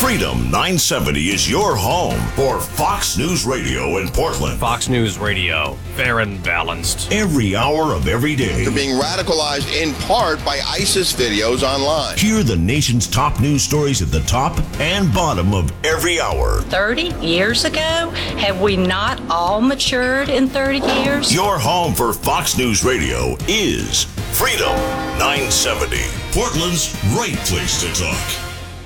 Freedom 970 is your home for Fox News Radio in Portland. Fox News Radio, fair and balanced. Every hour of every day. They're being radicalized in part by ISIS videos online. Hear the nation's top news stories at the top and bottom of every hour. 30 years ago? Have we not all matured in 30 years? Your home for Fox News Radio is Freedom 970. Portland's right place to talk.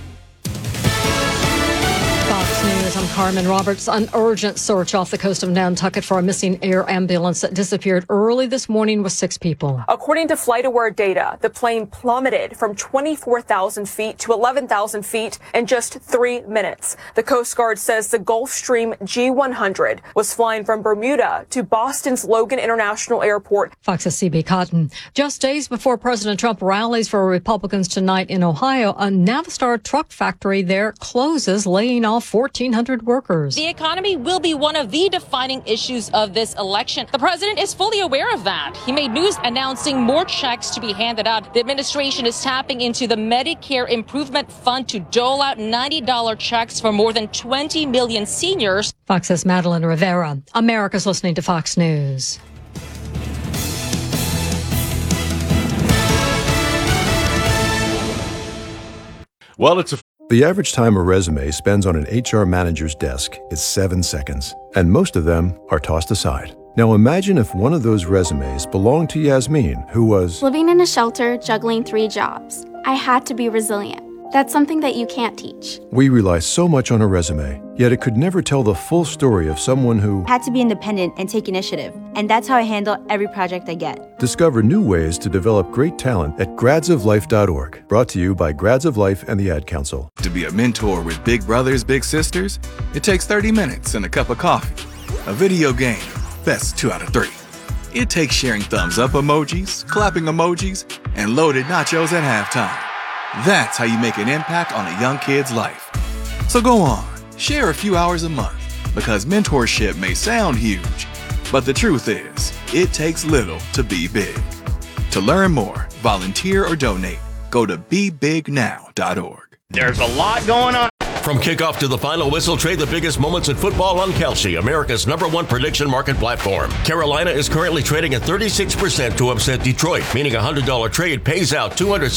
Fox News, I'm Carmen Roberts. An urgent search off the coast of Nantucket for a missing air ambulance that disappeared early this morning with 6 people. According to FlightAware data, the plane plummeted from 24,000 feet to 11,000 feet in just 3 minutes. The Coast Guard says the Gulfstream G100 was flying from Bermuda to Boston's Logan International Airport. Fox's CB Cotton. Just days before President Trump rallies for Republicans tonight in Ohio, a Navistar truck factory there closes, laying off 1,400 workers. The economy will be one of the defining issues of this election. The president is fully aware of that. He made news announcing more checks to be handed out. The administration is tapping into the Medicare Improvement Fund to dole out $90 checks for more than 20 million seniors. Fox's Madeline Rivera. America's listening to Fox News. Well, The average time a resume spends on an HR manager's desk is 7 seconds, and most of them are tossed aside. Now imagine if one of those resumes belonged to Yasmin, who was living in a shelter, juggling 3 jobs. I had to be resilient. That's something that you can't teach. We rely so much on a resume, yet it could never tell the full story of someone who had to be independent and take initiative. And that's how I handle every project I get. Discover new ways to develop great talent at gradsoflife.org. Brought to you by Grads of Life and the Ad Council. To be a mentor with big brothers, big sisters, it takes 30 minutes and a cup of coffee. A video game, best 2 out of 3. It takes sharing thumbs up emojis, clapping emojis, and loaded nachos at halftime. That's how you make an impact on a young kid's life. So go on, share a few hours a month, because mentorship may sound huge, but the truth is, it takes little to be big. To learn more, volunteer or donate, go to bebignow.org. There's a lot going on. From kickoff to the final whistle, trade the biggest moments in football on Kelsey, America's #1 prediction market platform. Carolina is currently trading at 36% to upset Detroit, meaning a $100 trade pays out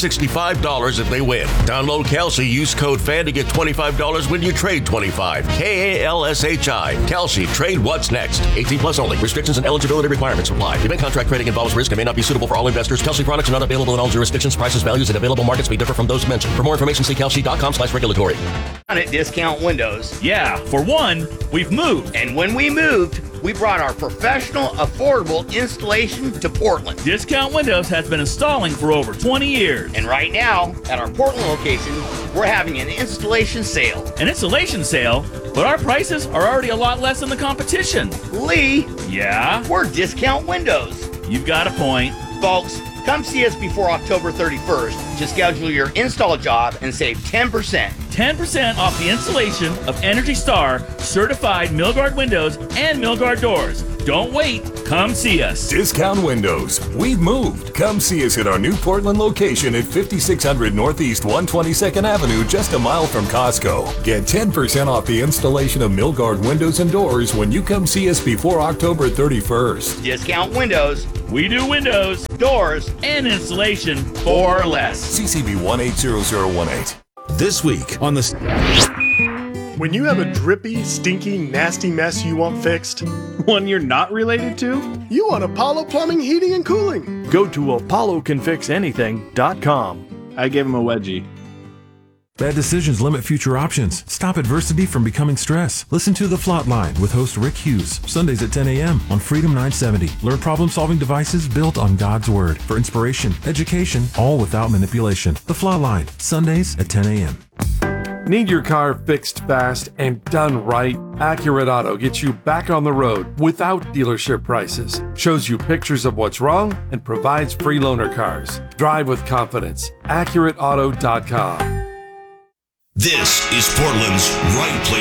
$265 if they win. Download Kelsey, use code FAN to get $25 when you trade $25. KALSHI. Kelsey, trade what's next. 18 plus only. Restrictions and eligibility requirements apply. Event contract trading involves risk and may not be suitable for all investors. Kelsey products are not available in all jurisdictions. Prices, values, and available markets may differ from those mentioned. For more information, see kelsey.com/regulatory. At Discount Windows. Yeah, for one, we've moved. And when we moved, we brought our professional, affordable installation to Portland. Discount Windows has been installing for over 20 years. And right now, at our Portland location, we're having an installation sale. An installation sale? But our prices are already a lot less than the competition. Lee? Yeah? We're Discount Windows. You've got a point. Folks, come see us before October 31st to schedule your install job and save 10%. 10% off the installation of Energy Star certified Milgard windows and Milgard doors. Don't wait. Come see us. Discount Windows. We've moved. Come see us at our new Portland location at 5600 Northeast 122nd Avenue, just a mile from Costco. Get 10% off the installation of Milgard windows and doors when you come see us before October 31st. Discount Windows. We do windows, doors, and installation for less. CCB 180018. This week on the... When you have a drippy, stinky, nasty mess you want fixed, one you're not related to, you want Apollo Plumbing, Heating, and Cooling. Go to apollocanfixanything.com. I gave him a wedgie. Bad decisions limit future options. Stop adversity from becoming stress. Listen to The Flot Line with host Rick Hughes, Sundays at 10 a.m. on Freedom 970. Learn problem-solving devices built on God's Word for inspiration, education, all without manipulation. The Flot Line, Sundays at 10 a.m. Need your car fixed fast and done right? Accurate Auto gets you back on the road without dealership prices, shows you pictures of what's wrong, and provides free loaner cars. Drive with confidence. AccurateAuto.com. This is Portland's right place